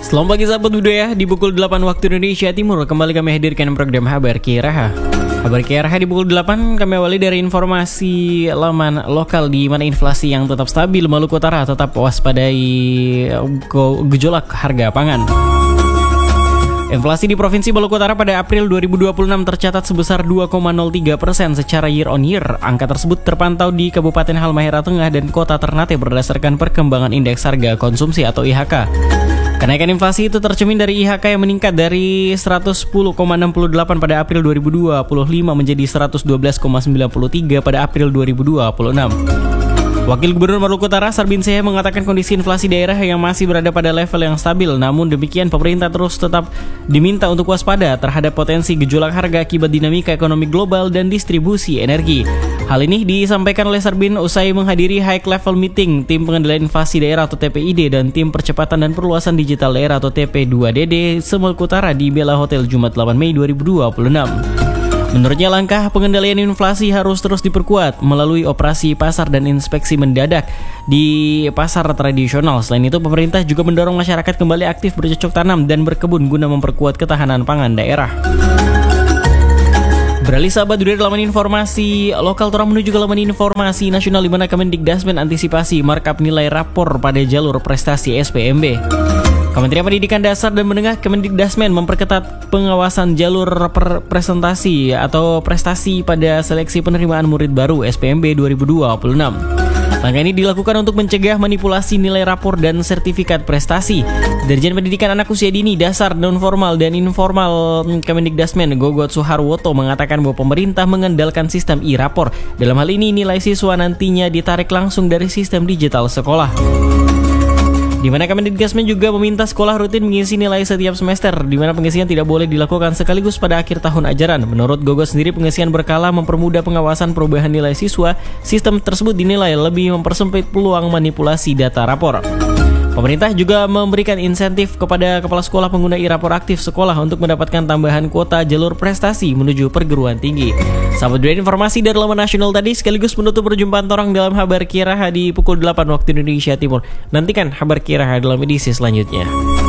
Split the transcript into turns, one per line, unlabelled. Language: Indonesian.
Selamat pagi sahabat budaya, di pukul 8 waktu Indonesia Timur kembali kami hadirkan program Habar Kiraha. Habar Kiraha di pukul 8 kami awali dari informasi laman lokal di mana inflasi yang tetap stabil. Maluku Utara tetap waspadai gejolak harga pangan. Inflasi di Provinsi Maluku Utara pada April 2026 tercatat sebesar 2,03% secara year on year. Angka tersebut terpantau di Kabupaten Halmahera Tengah dan Kota Ternate berdasarkan perkembangan indeks harga konsumsi atau IHK. Kenaikan inflasi itu tercermin dari IHK yang meningkat dari 110,68 pada April 2025 menjadi 112,93 pada April 2026. Wakil Gubernur Maluku Utara Sarbin Sehe mengatakan kondisi inflasi daerah yang masih berada pada level yang stabil. Namun demikian pemerintah terus tetap diminta untuk waspada terhadap potensi gejolak harga akibat dinamika ekonomi global dan distribusi energi. Hal ini disampaikan oleh Sarbin usai menghadiri high level meeting tim pengendalian inflasi daerah atau TPID dan tim percepatan dan perluasan digital daerah atau TP2DD Maluku Utara di Bella Hotel Jumat 8 Mei 2026. Menurutnya langkah pengendalian inflasi harus terus diperkuat melalui operasi pasar dan inspeksi mendadak di pasar tradisional. Selain itu pemerintah juga mendorong masyarakat kembali aktif bercocok tanam dan berkebun guna memperkuat ketahanan pangan daerah. Beralih sahabat dari laman informasi lokal, orang menuju ke laman informasi nasional di mana Kemendikdasmen antisipasi markup nilai rapor pada jalur prestasi SPMB. Kementerian Pendidikan Dasar dan Menengah Kemendikdasmen memperketat pengawasan jalur presentasi atau prestasi pada seleksi penerimaan murid baru SPMB 2026. Langkah ini dilakukan untuk mencegah manipulasi nilai rapor dan sertifikat prestasi. Dirjen Pendidikan Anak Usia Dini, Dasar, Non-Formal, dan Informal Kemendikdasmen Gogot Suharwoto mengatakan bahwa pemerintah mengandalkan sistem e-rapor. Dalam hal ini nilai siswa nantinya ditarik langsung dari sistem digital sekolah. Di mana Kemendikdasmen juga meminta sekolah rutin mengisi nilai setiap semester, di mana pengisian tidak boleh dilakukan sekaligus pada akhir tahun ajaran. Menurut Gogo sendiri, pengisian berkala mempermudah pengawasan perubahan nilai siswa. Sistem tersebut dinilai lebih mempersempit peluang manipulasi data rapor. Pemerintah juga memberikan insentif kepada kepala sekolah pengguna e-rapor aktif sekolah untuk mendapatkan tambahan kuota jalur prestasi menuju perguruan tinggi. Sahabat dari informasi dari laman nasional tadi sekaligus menutup perjumpaan orang dalam Habar Kiraha di pukul 8 waktu Indonesia Timur. Nantikan Habar Kiraha dalam edisi selanjutnya.